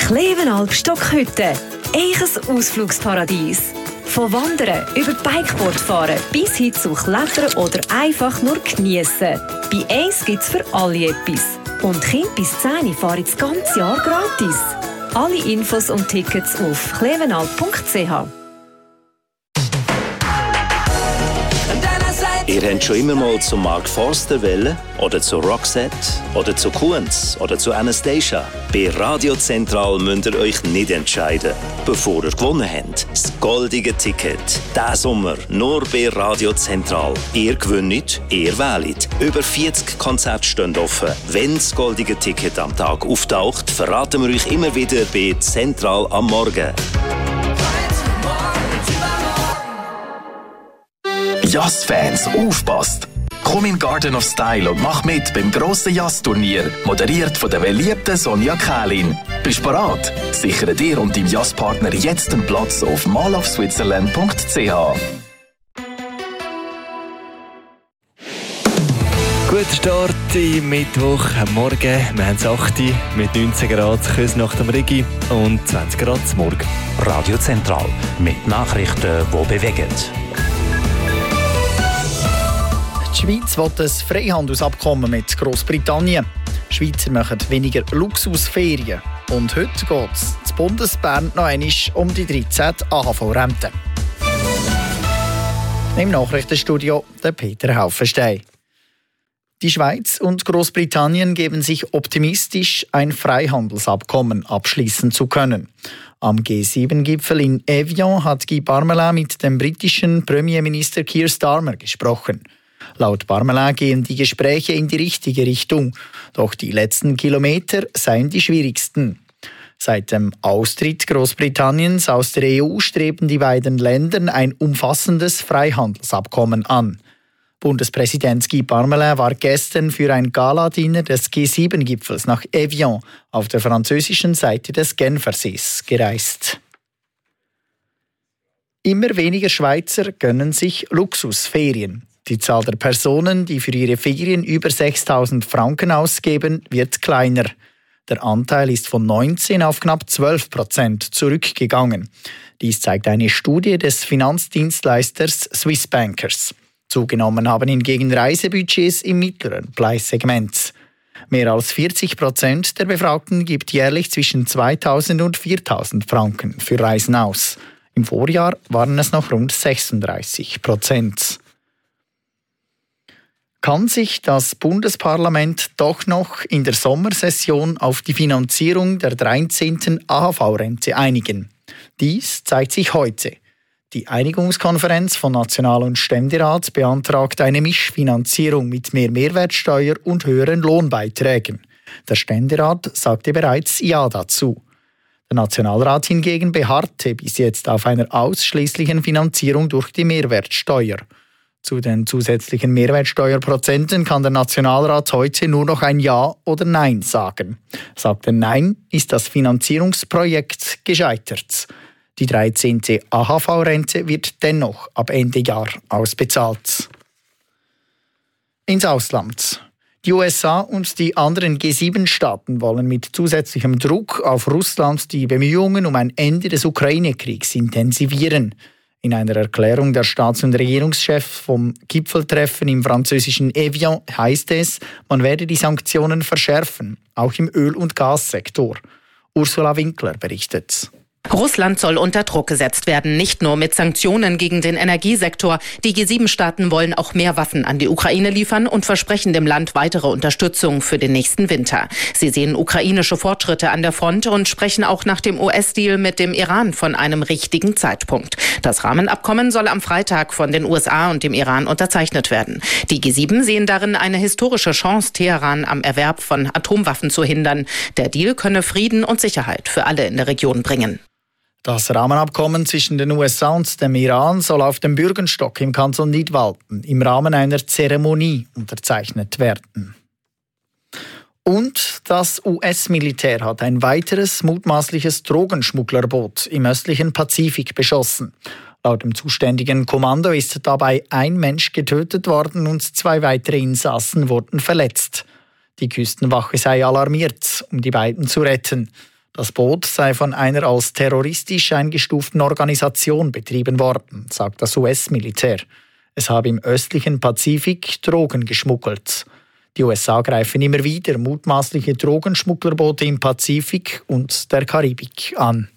Klevenalp Stockhütte. Eiches Ausflugsparadies. Von Wandern über Bikeboardfahren bis hin zu Klettern oder einfach nur geniessen. Bei Ace gibt es für alle etwas. Und Kinder bis 10 fahren das ganze Jahr gratis. Alle Infos und Tickets auf klevenalp.ch. Ihr habt schon immer mal zu Mark Forster wollen? Oder zu Roxette? Oder zu Kunz? Oder zu Anastasia? Bei Radio Zentral müsst ihr euch nicht entscheiden, bevor ihr gewonnen habt. Das goldige Ticket. Diesen Sommer nur bei Radio Zentral. Ihr gewinnt, ihr wählt. Über 40 Konzerte stehen offen. Wenn das goldige Ticket am Tag auftaucht, verraten wir euch immer wieder bei Zentral am Morgen. Jazz-Fans, aufpasst! Komm in Garden of Style und mach mit beim grossen Jazz-Turnier, moderiert von der beliebten Sonja Kählin. Bist bereit? Sichere dir und deinem Jazzpartner jetzt einen Platz auf malofswitzerland.ch. Guter Start im Mittwoch am Morgen. Wir haben es 8 Uhr mit 19 Grad Küsnacht am Rigi und 20 Grad am Morgen. Radio Zentral mit Nachrichten, die bewegen. Die Schweiz will ein Freihandelsabkommen mit Grossbritannien. Die Schweizer machen weniger Luxusferien. Und heute geht es in Bundesbern noch einmal um die 13 AHV-Renten. Im Nachrichtenstudio der Peter Haufenstein. Die Schweiz und Großbritannien geben sich optimistisch, ein Freihandelsabkommen abschließen zu können. Am G7-Gipfel in Evian hat Guy Parmelin mit dem britischen Premierminister Keir Starmer gesprochen. Laut Parmelin gehen die Gespräche in die richtige Richtung, doch die letzten Kilometer seien die schwierigsten. Seit dem Austritt Großbritanniens aus der EU streben die beiden Länder ein umfassendes Freihandelsabkommen an. Bundespräsident Guy Parmelin war gestern für ein Galadiener des G7-Gipfels nach Evian auf der französischen Seite des Genfersees gereist. Immer weniger Schweizer gönnen sich Luxusferien. Die Zahl der Personen, die für ihre Ferien über 6.000 Franken ausgeben, wird kleiner. Der Anteil ist von 19 auf knapp 12% zurückgegangen. Dies zeigt eine Studie des Finanzdienstleisters Swiss Bankers. Zugenommen haben hingegen Reisebudgets im mittleren Preissegment. Mehr als 40% der Befragten gibt jährlich zwischen 2.000 und 4.000 Franken für Reisen aus. Im Vorjahr waren es noch rund 36%. Kann sich das Bundesparlament doch noch in der Sommersession auf die Finanzierung der 13. AHV-Rente einigen? Dies zeigt sich heute. Die Einigungskonferenz von National- und Ständerat beantragt eine Mischfinanzierung mit mehr Mehrwertsteuer und höheren Lohnbeiträgen. Der Ständerat sagte bereits Ja dazu. Der Nationalrat hingegen beharrte bis jetzt auf einer ausschließlichen Finanzierung durch die Mehrwertsteuer. Zu den zusätzlichen Mehrwertsteuerprozenten kann der Nationalrat heute nur noch ein Ja oder Nein sagen. Sagt er Nein, ist das Finanzierungsprojekt gescheitert. Die 13. AHV-Rente wird dennoch ab Ende Jahr ausbezahlt. Ins Ausland. Die USA und die anderen G7-Staaten wollen mit zusätzlichem Druck auf Russland die Bemühungen um ein Ende des Ukraine-Kriegs intensivieren. In einer Erklärung der Staats- und Regierungschefs vom Gipfeltreffen im französischen Evian heißt es, man werde die Sanktionen verschärfen, auch im Öl- und Gassektor. Ursula Winkler berichtet. Russland soll unter Druck gesetzt werden, nicht nur mit Sanktionen gegen den Energiesektor. Die G7-Staaten wollen auch mehr Waffen an die Ukraine liefern und versprechen dem Land weitere Unterstützung für den nächsten Winter. Sie sehen ukrainische Fortschritte an der Front und sprechen auch nach dem US-Deal mit dem Iran von einem richtigen Zeitpunkt. Das Rahmenabkommen soll am Freitag von den USA und dem Iran unterzeichnet werden. Die G7 sehen darin eine historische Chance, Teheran am Erwerb von Atomwaffen zu hindern. Der Deal könne Frieden und Sicherheit für alle in der Region bringen. Das Rahmenabkommen zwischen den USA und dem Iran soll auf dem Bürgenstock im Kanton Nidwalden im Rahmen einer Zeremonie unterzeichnet werden. Und das US-Militär hat ein weiteres mutmaßliches Drogenschmugglerboot im östlichen Pazifik beschossen. Laut dem zuständigen Kommando ist dabei ein Mensch getötet worden und 2 weitere Insassen wurden verletzt. Die Küstenwache sei alarmiert, um die beiden zu retten. Das Boot sei von einer als terroristisch eingestuften Organisation betrieben worden, sagt das US-Militär. Es habe im östlichen Pazifik Drogen geschmuggelt. Die USA greifen immer wieder mutmaßliche Drogenschmugglerboote im Pazifik und der Karibik an.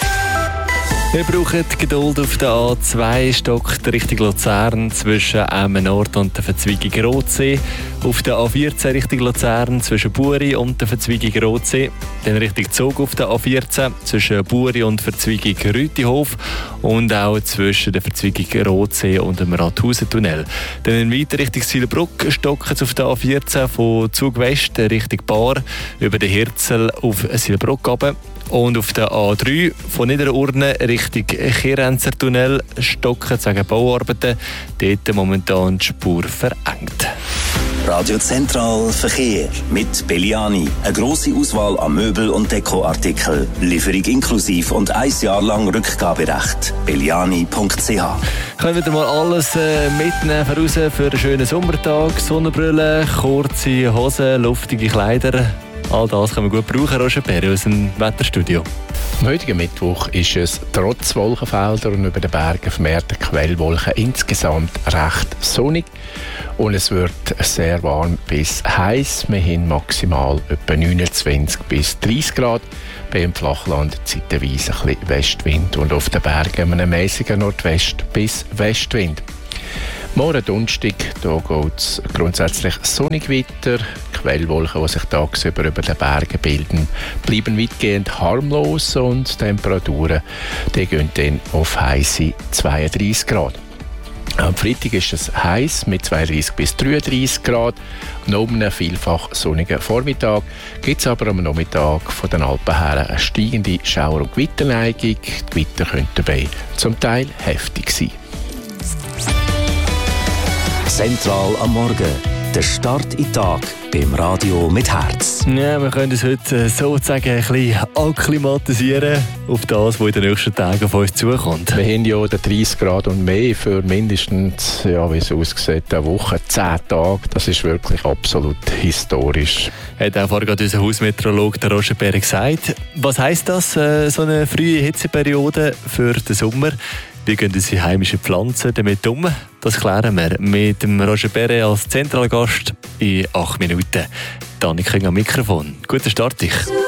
Wir brauchen Geduld auf der A2, stockt Richtung Luzern zwischen Nord und der Verzweigung Rotsee. Auf der A14 Richtung Luzern zwischen Buri und der Verzweigung Rotsee. Dann Richtung Zug auf der A14 zwischen Buri und Verzweigung Rütihof. Und auch zwischen der Verzweigung Rotsee und dem Rathausentunnel. Dann weiter Richtung Silbruck stockt es auf der A14 von Zug West Richtung Bar über den Hirzel auf Silbruck runter. Und auf der A3 von Niederurne Richtung Chirenzer Tunnel stocken wegen Bauarbeiten. Dort momentan die Spur verengt. Radio Zentral Verkehr mit Belliani. Eine grosse Auswahl an Möbel- und Dekoartikeln. Lieferung inklusiv und 1 Jahr lang Rückgaberecht. Belliani.ch. Können wir mal alles mitnehmen voraus für einen schönen Sommertag? Sonnenbrille, kurze Hosen, luftige Kleider. All das können wir gut brauchen, Roger Perry aus dem Wetterstudio. Am heutigen Mittwoch ist es trotz Wolkenfelder und über den Bergen vermehrte Quellwolken insgesamt recht sonnig. Und es wird sehr warm bis heiß. Wir haben maximal etwa 29 bis 30 Grad. Beim Flachland zeitweise ein bisschen Westwind und auf den Bergen einen mäßigen Nordwest- bis Westwind. Morgen Donnerstag, da geht es grundsätzlich sonnig weiter. Quellwolken, die sich tagsüber über den Bergen bilden, bleiben weitgehend harmlos und Temperaturen die gehen dann auf heisse 32 Grad. Am Freitag ist es heiß mit 32 bis 33 Grad. Noch um einen vielfach sonnigen Vormittag gibt es aber am Nachmittag von den Alpen her eine steigende Schauer- und Gewitterneigung. Die Gewitter können dabei zum Teil heftig sein. Zentral am Morgen. Der Start in den Tag beim Radio mit Herz. Ja, wir können uns heute sozusagen ein bisschen akklimatisieren auf das, was in den nächsten Tagen auf uns zukommt. Wir haben ja 30 Grad und mehr für mindestens, ja, wie es aussieht, eine Woche, 10 Tage. Das ist wirklich absolut historisch. Hat auch vorhin gerade unser Hausmeteorologe der Roger Perry gesagt. Was heisst das, so eine frühe Hitzeperiode für den Sommer? Wie gehen unsere heimischen Pflanzen damit um? Das klären wir mit dem Roger Perry als Zentralgast in 8 Minuten. Danik am Mikrofon. Guten Start dich.